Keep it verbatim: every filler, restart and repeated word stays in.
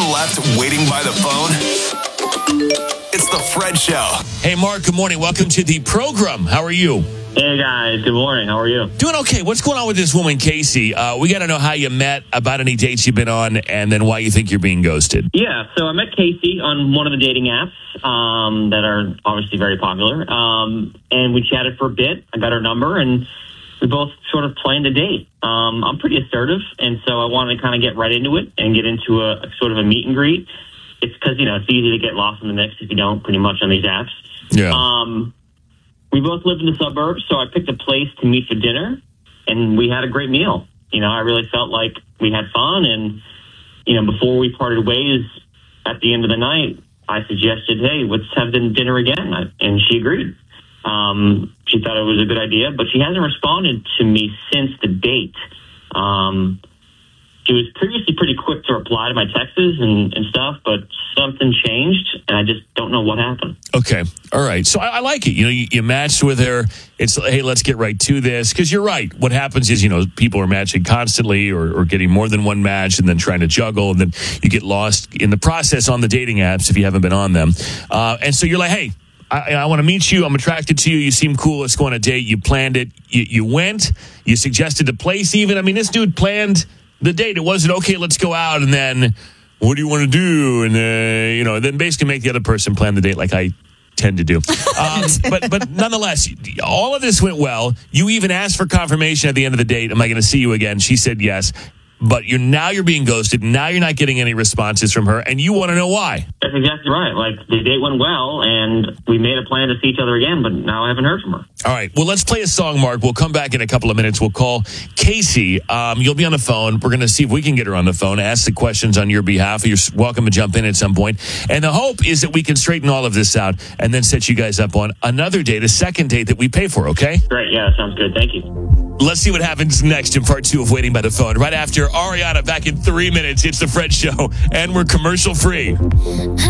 left waiting by the phone? It's the Fred Show. Hey, Mark, good morning. Welcome to the program. How are you? Hey, guys. Good morning. How are you? Doing okay. What's going on with this woman, Casey? Uh, we got to know how you met, about any dates you've been on, and then why you think you're being ghosted. Yeah, so I met Casey on one of the dating apps um, that are obviously very popular, um, and we chatted for a bit. I got her number, and we both sort of planned a date. Um, I'm pretty assertive, and so I wanted to kind of get right into it and get into a, a sort of a meet and greet. It's because, you know, it's easy to get lost in the mix if you don't, pretty much, on these apps. Yeah. Um, we both live in the suburbs, so I picked a place to meet for dinner, and we had a great meal. You know, I really felt like we had fun, and, you know, before we parted ways at the end of the night, I suggested, hey, let's have dinner again, and she agreed. Um, she thought it was a good idea, but she hasn't responded to me since the date. Um, she was previously pretty quick to reply to my texts and, and stuff, but something changed, and I just don't know what happened. Okay. All right. So I, I like it. You know, you, you matched with her. It's, hey, let's get right to this. Because you're right. What happens is, you know, people are matching constantly or, or getting more than one match and then trying to juggle. And then you get lost in the process on the dating apps if you haven't been on them. Uh, and so you're like, hey, I, I want to meet you. I'm attracted to you. You seem cool. Let's go on a date. You planned it. You, you went. You suggested a place even. I mean, this dude planned the date. It wasn't, okay, let's go out. And then, what do you want to do? And, uh, you know, then basically make the other person plan the date like I tend to do. Um, but but nonetheless, all of this went well. You even asked for confirmation at the end of the date. Am I going to see you again? She said yes. But you're now you're being ghosted. Now you're not getting any responses from her, and you want to know why. That's exactly right. Like, the date went well, and we made a plan to see each other again, but now I haven't heard from her. All right. Well, let's play a song, Mark. We'll come back in a couple of minutes. We'll call Casey. Um, you'll be on the phone. We're going to see if we can get her on the phone, ask the questions on your behalf. You're welcome to jump in at some point. And the hope is that we can straighten all of this out and then set you guys up on another date, a second date that we pay for, okay? Great. Yeah, sounds good. Thank you. Let's see what happens next in part two of Waiting by the Phone. Right after Ariana, back in three minutes. It's the Fred Show, and we're commercial free.